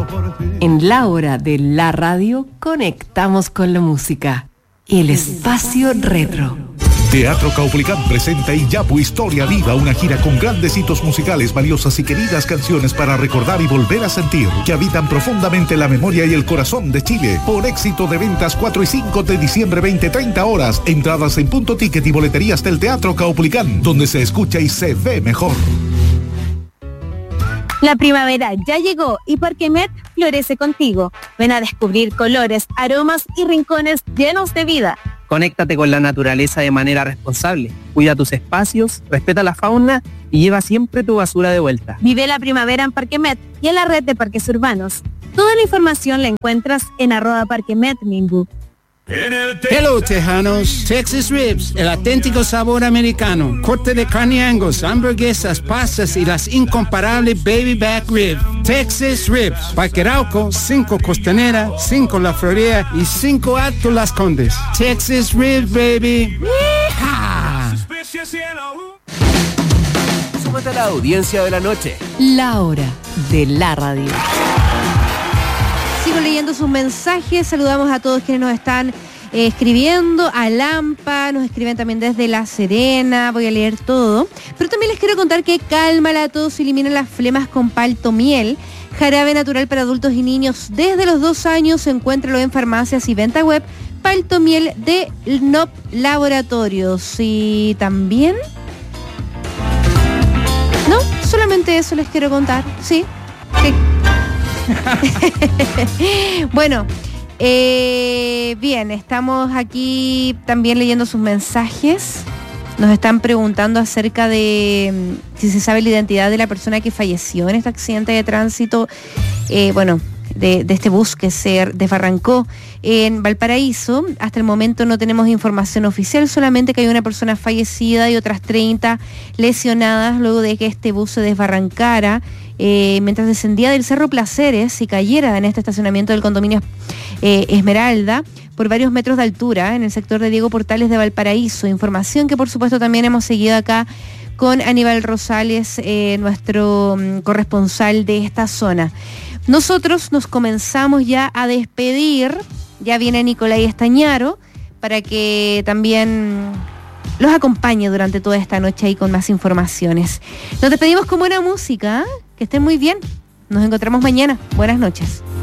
En la hora de la radio conectamos con la música. El espacio retro. Teatro Caupolicán presenta Iyapu Historia Viva, una gira con grandes hitos musicales, valiosas y queridas canciones para recordar y volver a sentir, que habitan profundamente la memoria y el corazón de Chile. Por éxito de ventas 4 y 5 de diciembre, 20-30 horas. Entradas en Punto Ticket y boleterías del Teatro Caupolicán, donde se escucha y se ve mejor. La primavera ya llegó y Parquemet florece contigo. Ven a descubrir colores, aromas y rincones llenos de vida. Conéctate con la naturaleza de manera responsable. Cuida tus espacios, respeta la fauna y lleva siempre tu basura de vuelta. Vive la primavera en Parquemet y en la red de parques urbanos. Toda la información la encuentras en @parquemetminbu. Hello, tejanos. Texas Ribs, el auténtico sabor americano. Corte de carne Angus, hamburguesas, pastas y las incomparables Baby Back Ribs. Texas Ribs. Parque Arauco, 5 Costanera, 5 La Florida y 5 Alto Las Condes. Texas Ribs, baby. ¡Yeehaw! Súmate a la audiencia de la noche. La hora de la radio. Sigo leyendo sus mensajes, saludamos a todos quienes nos están escribiendo, a Lampa, nos escriben también desde La Serena, voy a leer todo, pero también les quiero contar que cálmala a todos, elimina las flemas con Paltomiel, jarabe natural para adultos y niños desde los 2 años, encuéntralo en farmacias y venta web, Paltomiel de NOP Laboratorios. Y también... No, solamente eso les quiero contar, sí. Bueno, bien, estamos aquí también leyendo sus mensajes. Nos están preguntando acerca de si se sabe la identidad de la persona que falleció en este accidente de tránsito, de este bus que se desbarrancó en Valparaíso. Hasta el momento no tenemos información oficial, solamente que hay una persona fallecida y otras 30 lesionadas luego de que este bus se desbarrancara mientras descendía del Cerro Placeres y cayera en este estacionamiento del condominio Esmeralda por varios metros de altura en el sector de Diego Portales de Valparaíso. Información que por supuesto también hemos seguido acá con Aníbal Rosales, nuestro corresponsal de esta zona. Nosotros nos comenzamos ya a despedir, ya viene Nicolai Estañaro para que también los acompañe durante toda esta noche ahí con más informaciones. Nos despedimos con buena música, que estén muy bien, nos encontramos mañana, buenas noches.